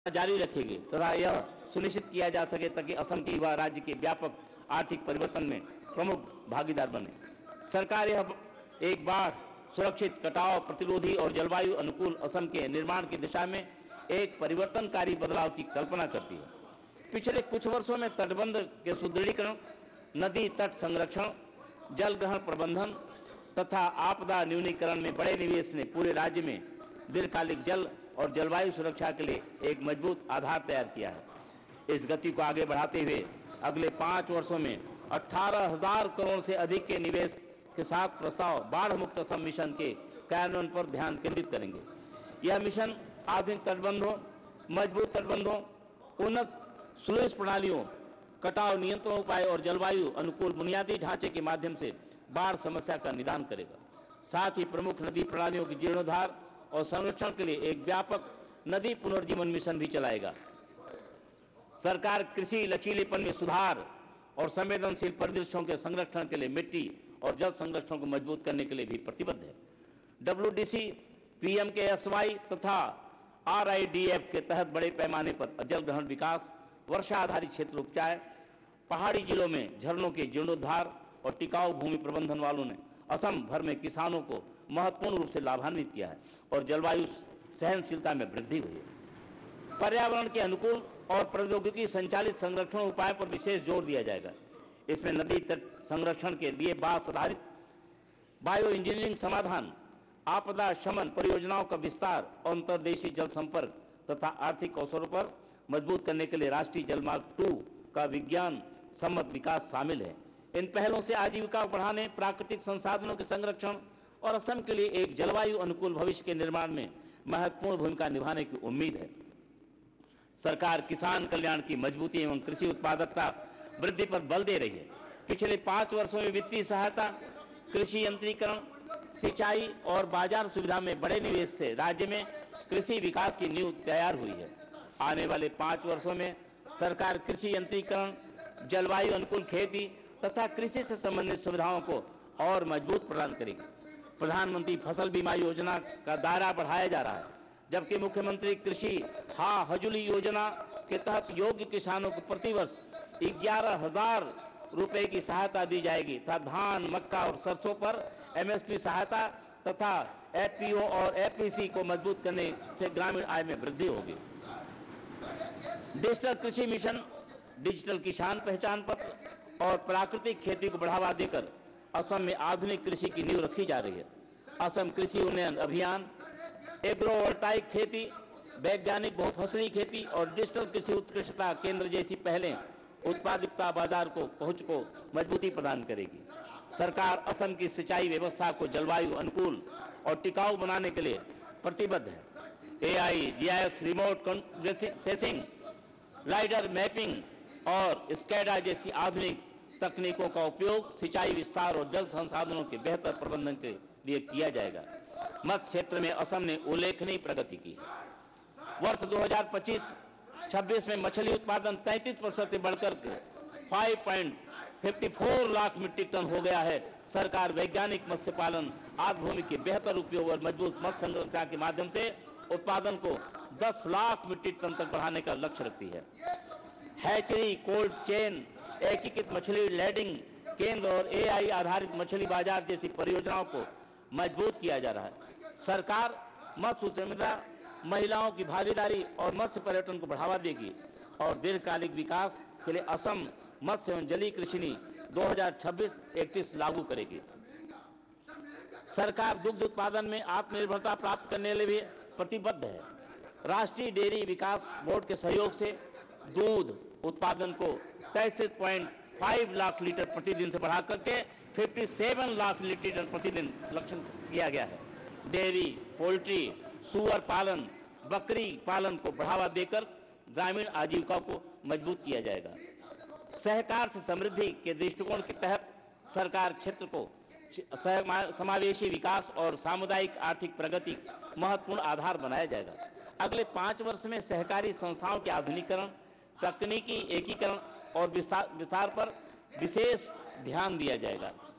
जारी रखेगी तथा यह सुनिश्चित किया जा सके ताकि असम की युवा राज्य के व्यापक आर्थिक परिवर्तन में प्रमुख भागीदार बने। सरकार यह एक बार सुरक्षित, कटाव प्रतिरोधी और जलवायु अनुकूल असम के निर्माण की दिशा में एक परिवर्तनकारी बदलाव की कल्पना करती है। पिछले कुछ वर्षों में तटबंध के सुदृढ़ीकरण, नदी तट संरक्षण, जल ग्रहण प्रबंधन तथा आपदा न्यूनीकरण में बड़े निवेश ने पूरे राज्य में दीर्घकालिक जल और जलवायु सुरक्षा के लिए एक मजबूत आधार तैयार किया है। इस गति को आगे बढ़ाते हुए अगले 5 वर्षों में 18,000 करोड़ से अधिक के निवेश के साथ प्रस्ताव बाढ़ मुक्त असम मिशन के कार्यान्वयन पर ध्यान केंद्रित करेंगे। यह मिशन आधुनिक तटबंधों, मजबूत तटबंधों, उन्नत स्लूइस प्रणालियों, कटाव नियंत्रण उपाय और जलवायु अनुकूल बुनियादी ढांचे के माध्यम से बाढ़ समस्या का निदान करेगा। साथ ही प्रमुख नदी प्रणालियों की जीर्णोद्धार और संरक्षण के लिए एक व्यापक नदी पुनर्जीवन मिशन भी चलाएगा। सरकार कृषि लचीलेपन में सुधार और संवेदनशील परिदृश्यों के संरक्षण के लिए मिट्टी और जल संरक्षण को मजबूत करने के लिए भी प्रतिबद्ध है। WDC, PMKSY तथा RIDF के तहत बड़े पैमाने पर जल ग्रहण विकास, वर्षा आधारित क्षेत्र उपचार, पहाड़ी जिलों में झरनों के जीर्णोद्धार और टिकाऊ भूमि प्रबंधन वालों ने असम भर में किसानों को महत्वपूर्ण रूप से लाभान्वित किया है और जलवायु सहनशीलता में वृद्धि हुई है। पर्यावरण के अनुकूल और प्रौद्योगिकी संचालित संरक्षण उपाय पर विशेष जोर दिया जाएगा। इसमें नदी तट संरक्षण के लिए बांस आधारित बायो इंजीनियरिंग समाधान, आपदा शमन परियोजनाओं का विस्तार और अंतर्देशीय जल संपर्क तथा आर्थिक अवसरों पर मजबूत करने के लिए राष्ट्रीय जलमार्ग 2 का विज्ञान सम्मत विकास शामिल है। इन पहलों से आजीविका बढ़ाने, प्राकृतिक संसाधनों के संरक्षण और असम के लिए एक जलवायु अनुकूल भविष्य के निर्माण में महत्वपूर्ण भूमिका निभाने की उम्मीद है। सरकार किसान कल्याण की मजबूती एवं कृषि उत्पादकता वृद्धि पर बल दे रही है। पिछले 5 वर्षों में वित्तीय सहायता, कृषि यंत्रीकरण, सिंचाई और बाजार सुविधा में बड़े निवेश से राज्य में कृषि विकास की नींव तैयार हुई है। आने वाले 5 वर्षों में सरकार कृषि यंत्रीकरण, जलवायु अनुकूल खेती तथा कृषि से संबंधित सुविधाओं को और मजबूत प्रदान करेगी। प्रधानमंत्री फसल बीमा योजना का दायरा बढ़ाया जा रहा है, जबकि मुख्यमंत्री कृषि हजूली योजना के तहत योग्य किसानों को प्रतिवर्ष 11,000 रुपए की सहायता दी जाएगी तथा धान, मक्का और सरसों पर MSP सहायता तथा FPO और FPC को मजबूत करने से ग्रामीण आय में वृद्धि होगी। डिजिटल कृषि मिशन, डिजिटल किसान पहचान पत्र और प्राकृतिक खेती को बढ़ावा देकर असम में आधुनिक कृषि की नींव रखी जा रही है। असम कृषि उन्नयन अभियान, एग्रोवोल्टाइक खेती, वैज्ञानिक बहुफसली खेती और डिजिटल कृषि उत्कृष्टता केंद्र जैसी पहलें उत्पादकता बाजार को पहुंच को मजबूती प्रदान करेगी। सरकार असम की सिंचाई व्यवस्था को जलवायु अनुकूल और टिकाऊ बनाने के लिए प्रतिबद्ध है। AI, GIS, remote sensing, lidar mapping और स्कैडा जैसी आधुनिक तकनीकों का उपयोग सिंचाई विस्तार और जल संसाधनों के बेहतर प्रबंधन के लिए किया जाएगा। मत्स्य क्षेत्र में असम ने उल्लेखनीय प्रगति की है। वर्ष 2025-26 में मछली उत्पादन 33% से बढ़कर 5.54 लाख मीट्रिक टन हो गया है। सरकार वैज्ञानिक मत्स्य पालन, आर्द्र भूमि के बेहतर उपयोग और मजबूत मत्स्य संरचना के माध्यम से उत्पादन को 10 लाख मीट्रिक टन तक बढ़ाने का लक्ष्य रखती है। हैचरी, कोल्ड चेन, एकीकृत मछली लैंडिंग केंद्र और AI आधारित मछली बाजार जैसी परियोजनाओं को मजबूत किया जा रहा है। सरकार मत्स्य उद्यमिता, महिलाओं की भागीदारी और मत्स्य पर्यटन को बढ़ावा देगी और दीर्घकालिक विकास के लिए असम मत्स्य एवं जलीय कृषि नीति 2026-31 लागू करेगी। सरकार दुग्ध उत्पादन में आत्मनिर्भरता प्राप्त करने के लिए भी प्रतिबद्ध है। राष्ट्रीय डेयरी विकास बोर्ड के सहयोग से दूध उत्पादन को 33.5 लाख लीटर प्रतिदिन से बढ़ाकर के 57 लाख लीटर प्रतिदिन लक्ष्य किया गया है। डेयरी, पोल्ट्री, सुअर पालन, बकरी पालन को बढ़ावा देकर ग्रामीण आजीविका को मजबूत किया जाएगा। सहकार से समृद्धि के दृष्टिकोण के तहत सरकार क्षेत्र को समावेशी विकास और सामुदायिक आर्थिक प्रगति महत्वपूर्ण आधार बनाया जाएगा। अगले 5 वर्ष में सहकारी संस्थाओं के आधुनिकीकरण, तकनीकी एकीकरण और विस्तार पर विशेष ध्यान दिया जाएगा।